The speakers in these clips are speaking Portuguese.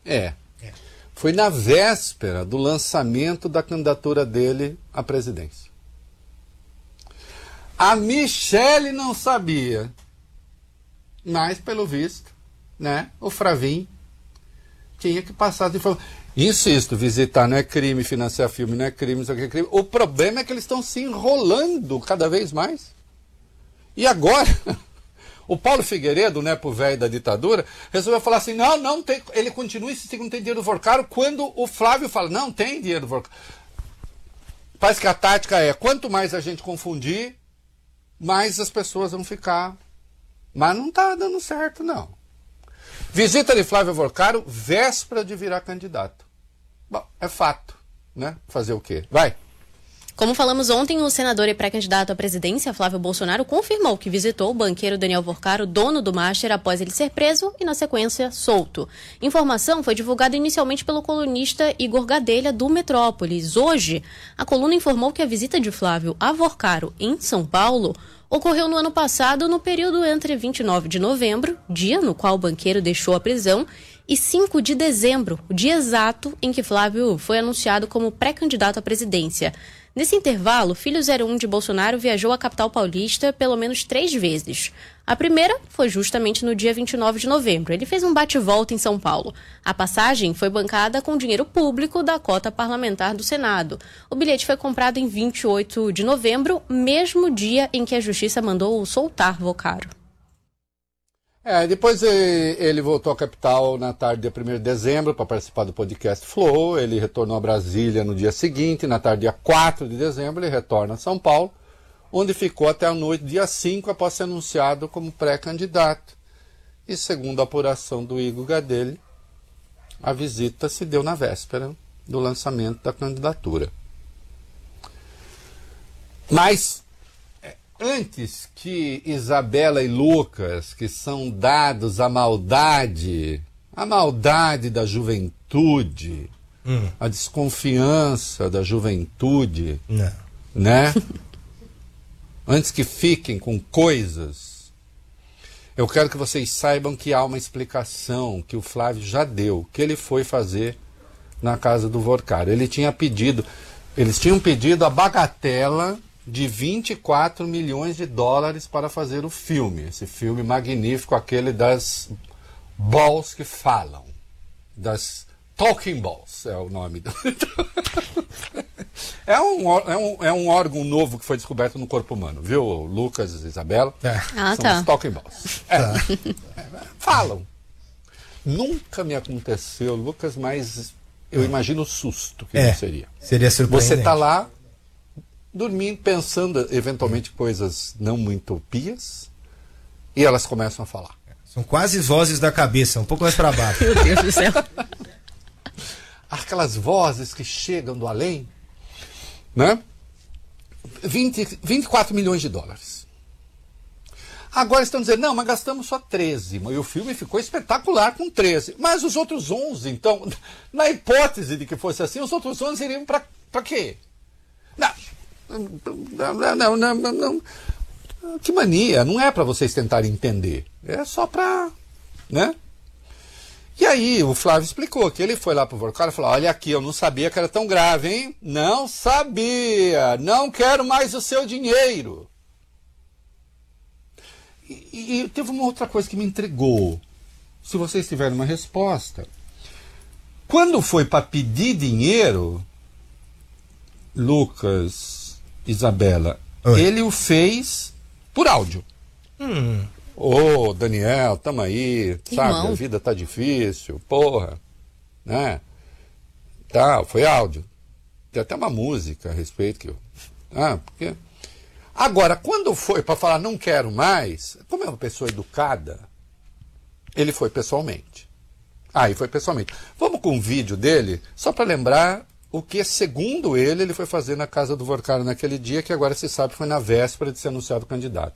Foi na véspera do lançamento da candidatura dele à presidência. A Michele não sabia, mas, pelo visto, né, o Fravin tinha que passar de informação. Insisto, visitar não é crime, financiar filme não é crime, isso aqui é crime. O problema é que eles estão se enrolando cada vez mais. E agora, o Paulo Figueiredo, né, pro velho da ditadura, resolveu falar assim, não tem, ele continua insistindo que não tem dinheiro do Vorcaro, quando o Flávio fala, não tem dinheiro do Vorcaro. Parece que a tática é, quanto mais a gente confundir, mais as pessoas vão ficar. Mas não está dando certo, não. Visita de Flávio Vorcaro, véspera de virar candidato. Bom, é fato, né? Fazer o quê? Vai. Como falamos ontem, o senador e pré-candidato à presidência, Flávio Bolsonaro, confirmou que visitou o banqueiro Daniel Vorcaro, dono do Master, após ele ser preso e, na sequência, solto. Informação foi divulgada inicialmente pelo colunista Igor Gadelha, do Metrópolis. Hoje, a coluna informou que a visita de Flávio a Vorcaro, em São Paulo, ocorreu no ano passado, no período entre 29 de novembro, dia no qual o banqueiro deixou a prisão, e 5 de dezembro, o dia exato em que Flávio foi anunciado como pré-candidato à presidência. Nesse intervalo, o filho 01 de Bolsonaro viajou à capital paulista pelo menos 3 vezes. A primeira foi justamente no dia 29 de novembro. Ele fez um bate-volta em São Paulo. A passagem foi bancada com dinheiro público da cota parlamentar do Senado. O bilhete foi comprado em 28 de novembro, mesmo dia em que a Justiça mandou soltar Vorcaro. Depois ele voltou à capital na tarde de 1º de dezembro para participar do podcast Flow. Ele retornou a Brasília no dia seguinte, na tarde dia 4 de dezembro, ele retorna a São Paulo, onde ficou até a noite, dia 5, após ser anunciado como pré-candidato. E segundo a apuração do Igor Gadelha, a visita se deu na véspera do lançamento da candidatura. Mas antes que Isabela e Lucas, que são dados à maldade, a maldade da juventude, a desconfiança da juventude, né? Antes que fiquem com coisas, eu quero que vocês saibam que há uma explicação que o Flávio já deu, que ele foi fazer na casa do Vorcaro. Eles tinham pedido a bagatela de 24 milhões de dólares para fazer o filme. Esse filme magnífico, aquele das balls que falam. Das talking balls, é o nome do... É um órgão novo que foi descoberto no corpo humano, viu, Lucas e Isabela? São os talking balls. Falam. Nunca me aconteceu, Lucas, mas eu imagino o susto que isso seria. Seria surpreendente. Você está lá, dormindo, pensando eventualmente coisas não muito pias, e elas começam a falar. São quase vozes da cabeça, um pouco mais para baixo. Meu Deus do céu. Aquelas vozes que chegam do além, né? 24 milhões de dólares. Agora estão dizendo, não, mas gastamos só 13. E o filme ficou espetacular com 13. Mas os outros 11, então, na hipótese de que fosse assim, os outros 11 iriam para quê? Não. Que mania, não é para vocês tentarem entender, é só para, né? E aí o Flávio explicou que ele foi lá pro Vorcaro e falou, olha aqui, eu não sabia que era tão grave, hein? Não sabia, não quero mais o seu dinheiro. E teve uma outra coisa que me intrigou, se vocês tiverem uma resposta. Quando foi para pedir dinheiro, Lucas, Isabela, ele o fez por áudio. Ô, Daniel, tamo aí, sabe, a vida tá difícil, porra, né? Tá, foi áudio. Tem até uma música a respeito que porque... Agora, quando foi para falar não quero mais, como é uma pessoa educada, ele foi pessoalmente. Aí foi pessoalmente. Vamos com um vídeo dele, só para lembrar o que, segundo ele foi fazer na casa do Vorcaro naquele dia, que agora se sabe foi na véspera de ser anunciado candidato.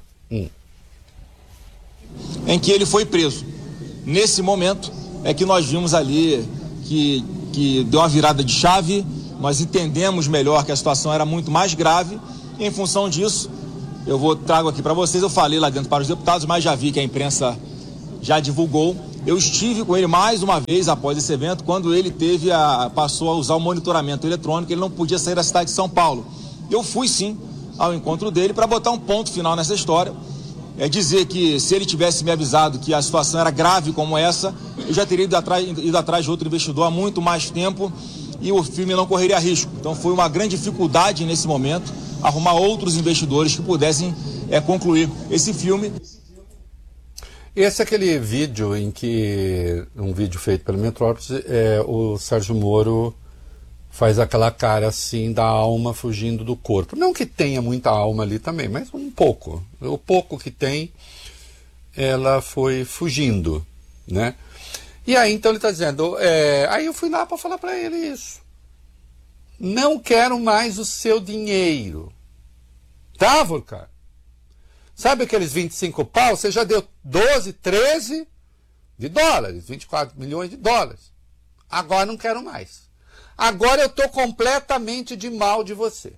Em que ele foi preso. Nesse momento é que nós vimos ali que deu uma virada de chave, nós entendemos melhor que a situação era muito mais grave, e em função disso, trago aqui para vocês, eu falei lá dentro para os deputados, mas já vi que a imprensa já divulgou Eu estive com ele mais uma vez após esse evento, quando ele passou a usar o monitoramento eletrônico, ele não podia sair da cidade de São Paulo. Eu fui sim ao encontro dele para botar um ponto final nessa história. É dizer que se ele tivesse me avisado que a situação era grave como essa, eu já teria ido atrás de outro investidor há muito mais tempo e o filme não correria risco. Então foi uma grande dificuldade nesse momento arrumar outros investidores que pudessem concluir esse filme. Esse é aquele vídeo em que, um vídeo feito pelo Metrópolis, o Sérgio Moro faz aquela cara assim da alma fugindo do corpo. Não que tenha muita alma ali também, mas um pouco. O pouco que tem, ela foi fugindo, né? E aí então ele está dizendo, aí eu fui lá para falar para ele isso. Não quero mais o seu dinheiro. Tá, Volcar? Sabe aqueles 25 pau? Você já deu 12, 13 de dólares, 24 milhões de dólares. Agora não quero mais. Agora eu estou completamente de mal de você.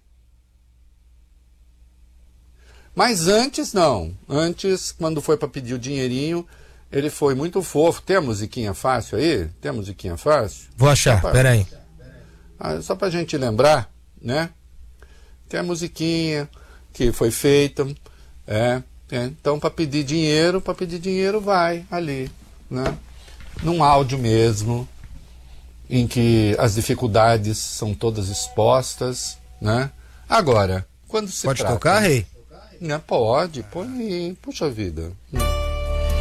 Mas antes não. Antes, quando foi para pedir o dinheirinho, ele foi muito fofo. Tem a musiquinha fácil aí? Tem a musiquinha fácil? Vou achar, peraí. Só para a gente lembrar, né? Tem a musiquinha que foi feita. Então, para pedir dinheiro vai ali, né? Num áudio mesmo, em que as dificuldades são todas expostas, né? Agora, quando se Pode trata... tocar, Rei? Pode, põe aí, puxa vida.